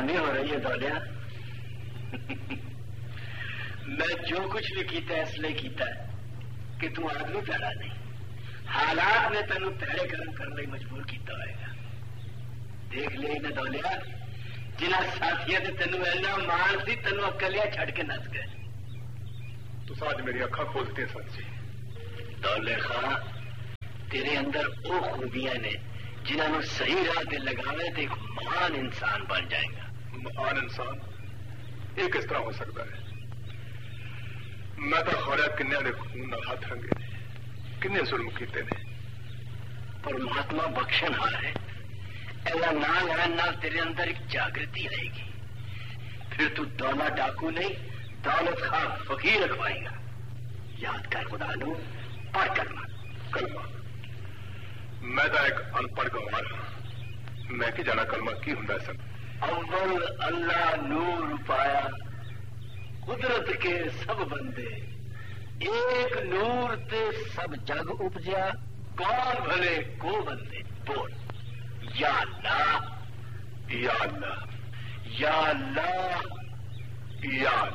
حیرانی ہو رہی ہے دولیا میں جو کچھ بھی کیتا ہے اس لیے کیتا ہے کہ تم آدمی پیڑا نہیں حالات نے تینوں پیڑے کرم کرنے مجبور کیتا ہوئے گا دیکھ لے نہ دولیا جنہ ساتھیوں نے تینوں اینا مان سی تینوں اکلیا چھڑ کے نس گئے تو آج میری اکھاں کھولتے ہیں سچ جی دولے خان تیرے اندر وہ خوبیاں نے جنہوں صحیح راہ دے لگاوے تو ایک مہان انسان بن جائے گا مہان انسان یہ کس طرح ہو سکتا ہے میں تو خوریا کنیا نے خون نہ ہاتھ رنگے کنے ظلم کیتے نے پر مہاتما بخشن ہار ہے ایسا نہ لڑن نال تیرے اندر ایک جاگرتی آئے گی پھر تو دولا ڈاکو نہیں دولت خان فقیر رکھوائے گا یاد کر خدا نو پڑھ کرنا کلمہ میں تو ایک ان پڑھ گوار ہوں میں کی جانا کلمہ کی ہوں سب اول اللہ نور پایا قدرت کے سب بندے ایک نور تے سب جگ اپجیا کون بھلے کو بندے بول یا اللہ یا اللہ یا اللہ یا